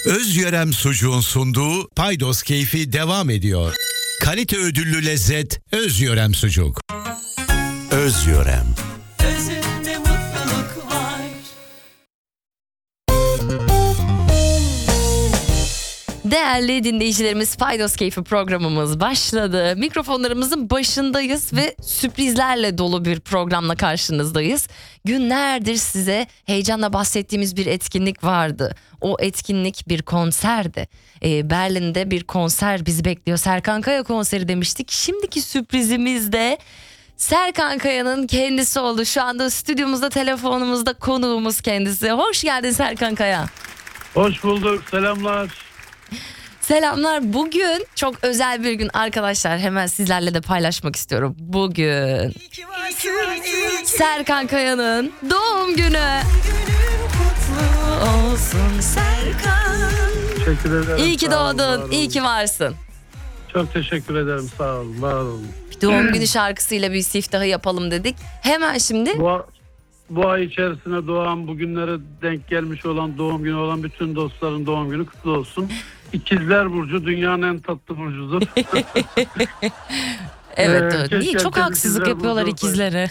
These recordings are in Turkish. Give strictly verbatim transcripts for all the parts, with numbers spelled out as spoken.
Özyörem Sucuğun sunduğu Paydos Keyfi devam ediyor. Kalite ödüllü lezzet Özyörem Sucuk. Özyörem. Özünde mutluluk var. Değerli dinleyicilerimiz, Paydos Keyfi programımız başladı. Mikrofonlarımızın başındayız ve sürprizlerle dolu bir programla karşınızdayız. Günlerdir size heyecanla bahsettiğimiz bir etkinlik vardı. O etkinlik bir konserdi. Ee, Berlin'de bir konser bizi bekliyor. Serkan Kaya konseri demiştik. Şimdiki sürprizimiz de Serkan Kaya'nın kendisi oldu. Şu anda stüdyomuzda, telefonumuzda konuğumuz kendisi. Hoş geldin Serkan Kaya. Hoş bulduk, selamlar. Selamlar. Bugün çok özel bir gün arkadaşlar. Hemen sizlerle de paylaşmak istiyorum. Bugün Serkan Kaya'nın doğum günü. Kutlu olsun Serkan. Teşekkür ederim. İyi ki sağ olun, var doğdun. olun. İyi ki varsın. Çok teşekkür ederim, sağ olun, var olun. Bir doğum günü şarkısıyla bir siftahı yapalım dedik. Hemen şimdi Bu, bu ay içerisinde doğan, bugünlere denk gelmiş olan, doğum günü olan bütün dostların doğum günü kutlu olsun. İkizler Burcu dünyanın en tatlı burcudur. evet, Ee, evet. Niye keşke çok herkes haksızlık ikizler yapıyorlar burcu olsaydı. ikizlere?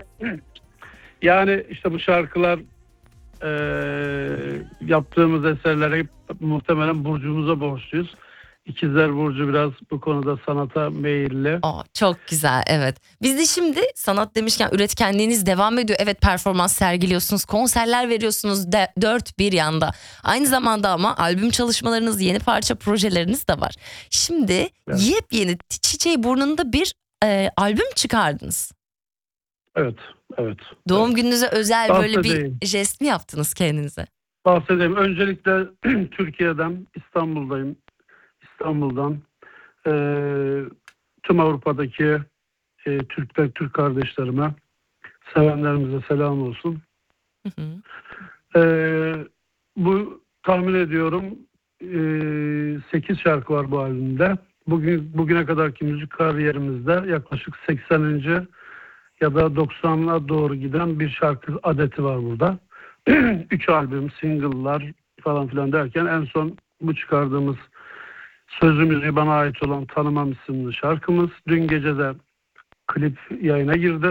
Yani işte bu şarkılar e, yaptığımız eserlere muhtemelen burcumuza borçluyuz. İkizler Burcu biraz bu konuda sanata meyilli. Aa, çok güzel, evet. Biz de şimdi sanat demişken üretkenliğiniz devam ediyor. Evet, performans sergiliyorsunuz, konserler veriyorsunuz de, dört bir yanda. Aynı zamanda ama albüm çalışmalarınız, yeni parça projeleriniz de var. Şimdi Evet. yepyeni Çiçeği Burnunda bir e, albüm çıkardınız. Evet, evet. Doğum evet. gününüze özel böyle Bahsedeyim. bir jest mi yaptınız kendinize? Bahsedeyim. Öncelikle Türkiye'den, İstanbul'dayım. İstanbul'dan e, tüm Avrupa'daki e, Türkler, Türk kardeşlerime, sevenlerimize selam olsun. Hı hı. E, bu tahmin ediyorum e, sekiz şarkı var bu albümde. Bugün bugüne kadarki müzik kariyerimizde yaklaşık sekseninci ya da doksanlara doğru giden bir şarkı adeti var burada. Üç albüm, single'lar falan filan derken en son bu çıkardığımız sözü müziği bana ait olan Tanımam isimli şarkımız. Dün gece de klip yayına girdi.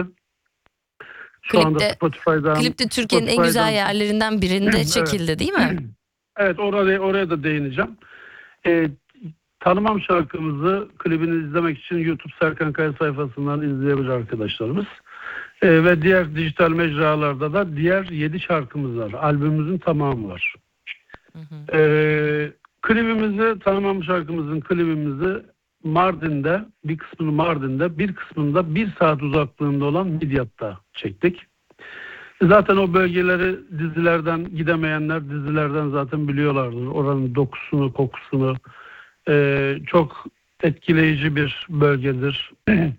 Şu Klipte- anda Spotify'dan... Klip de Türkiye'nin en güzel Spotify'dan- yerlerinden birinde Evet. çekildi değil mi? Evet, oraya, oraya da değineceğim. Ee, Tanımam şarkımızı, klibini izlemek için YouTube Serkan Kaya sayfasından izleyebilir arkadaşlarımız. Ee, ve diğer dijital mecralarda da diğer yedi şarkımız var. Albümümüzün tamamı var. Hı hı. Ee, klibimizi, Tanımam şarkımızın klibimizi Mardin'de, bir kısmını Mardin'de, bir kısmında bir saat uzaklığında olan Midyat'ta çektik. Zaten o bölgeleri dizilerden gidemeyenler dizilerden zaten biliyorlardır. Oranın dokusunu, kokusunu. Ee, çok etkileyici bir bölgedir.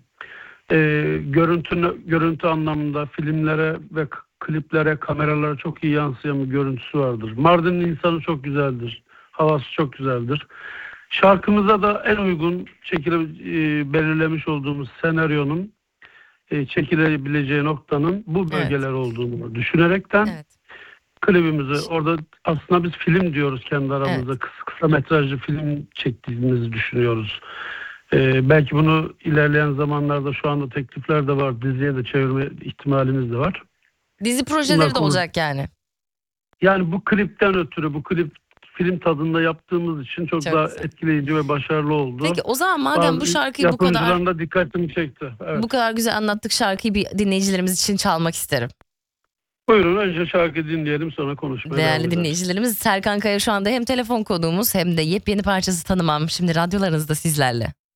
Ee, görüntü, görüntü anlamında filmlere ve k- kliplere, kameralara çok iyi yansıyan bir görüntüsü vardır. Mardin'in insanı çok güzeldir. Havası çok güzeldir. Şarkımıza da en uygun şekilde e, belirlemiş olduğumuz senaryonun e, çekilebileceği noktanın bu bölgeler Evet. olduğunu düşünerekten Evet. klibimizi orada aslında biz film diyoruz kendi aramızda. Evet. Kısa, kısa metrajlı film çektiğimizi düşünüyoruz. Ee, belki bunu ilerleyen zamanlarda şu anda teklifler de var. Diziye de çevirme ihtimalimiz de var. Dizi projeleri Bunlar de konu- olacak yani. Yani bu klipten ötürü bu klip film tadında yaptığımız için çok, Çok daha güzel. etkileyici ve başarılı oldu. Peki o zaman madem bu Bazı şarkıyı bu kadar yapımcıların da dikkatimi çekti. Evet. bu kadar güzel anlattık, şarkıyı bir dinleyicilerimiz için çalmak isterim. Buyurun önce şarkı dinleyelim sonra konuşmaya devam Değerli ederiz. dinleyicilerimiz, Serkan Kaya şu anda hem telefon konuğumuz hem de yepyeni parçası Tanımam şimdi radyolarınızda sizlerle.